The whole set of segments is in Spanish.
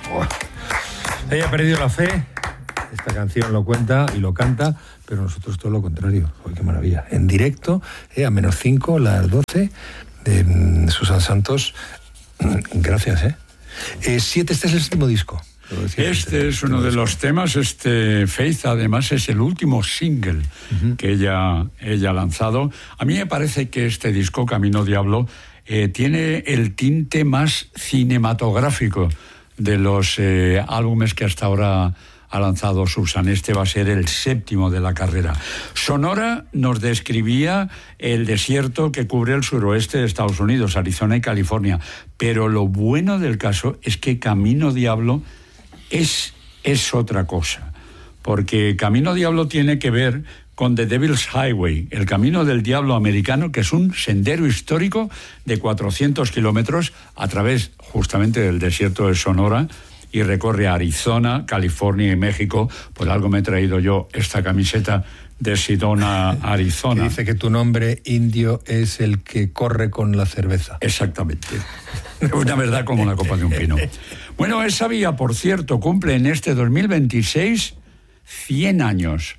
Ella ha perdido la fe. Esta canción lo cuenta y lo canta, pero nosotros todo lo contrario. ¡Uy, qué maravilla! En directo, a -5, las 12, de Susan Santos. Gracias, 7, este es el último disco. Este es uno de los temas. Faith, además, es el último single que ella ha lanzado. A mí me parece que este disco, Camino Diablo, tiene el tinte más cinematográfico de los álbumes que hasta ahora ha lanzado Susan. Este va a ser el 7º de la carrera. Sonora nos describía el desierto que cubre el suroeste de Estados Unidos, Arizona y California. Pero lo bueno del caso es que Camino Diablo es otra cosa. Porque Camino Diablo tiene que ver con The Devil's Highway, el Camino del Diablo americano, que es un sendero histórico de 400 kilómetros a través justamente del desierto de Sonora, y recorre Arizona, California y México. Por algo me he traído yo esta camiseta de Sedona, Arizona. Que dice que tu nombre indio es el que corre con la cerveza. Exactamente. Una verdad como la copa de un pino. Bueno, esa vía, por cierto, cumple en este 2026 100 años.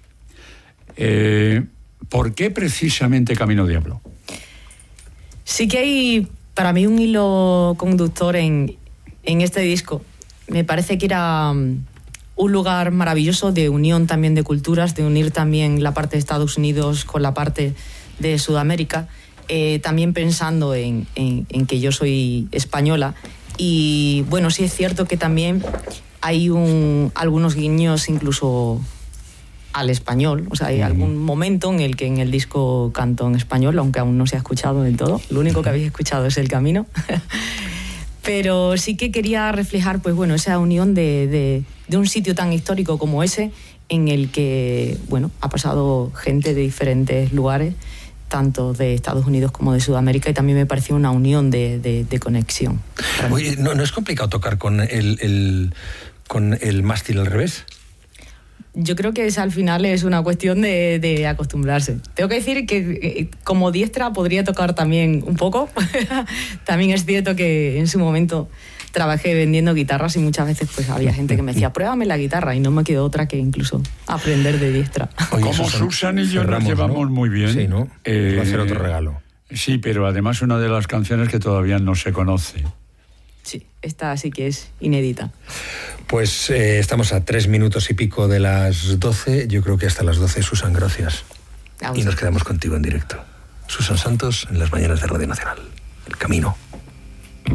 ¿Por qué precisamente Camino Diablo? Sí que hay para mí un hilo conductor en este disco. Me parece que era un lugar maravilloso de unión también de culturas, de unir también la parte de Estados Unidos con la parte de Sudamérica, también pensando en que yo soy española. Y bueno, sí es cierto que también hay algunos guiños incluso al español. O sea, hay algún momento en el que en el disco canto en español, aunque aún no se ha escuchado del todo. Lo único que habéis escuchado es El Camino. Pero sí que quería reflejar, pues bueno, esa unión de un sitio tan histórico como ese, en el que, bueno, ha pasado gente de diferentes lugares, tanto de Estados Unidos como de Sudamérica, y también me pareció una unión de conexión. Oye, ¿no es complicado tocar con el mástil al revés? Yo creo que al final es una cuestión de acostumbrarse. Tengo que decir que como diestra podría tocar también un poco. También es cierto que en su momento trabajé vendiendo guitarras y muchas veces pues había gente que me decía, pruébame la guitarra, y no me quedó otra que incluso aprender de diestra. Oye, como Susan y yo nos llevamos, ¿no?, muy bien. Sí, ¿no? Va a ser otro regalo. Sí, pero además una de las canciones que todavía no se conoce. Sí, esta sí que es inédita. Pues estamos a 3 minutos y pico de las 12. Yo creo que hasta las 12, Susan, gracias. Y nos quedamos contigo en directo. Susan Santos, en las mañanas de Radio Nacional. El Camino.